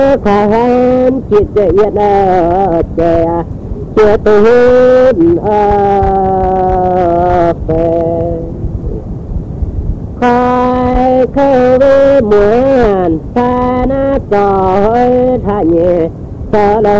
Khả hên chiếc dạy nhận trẻ chưa tôi hôn phê khai khơi với muộn xa nát trò hơi thả nhẹ sợ là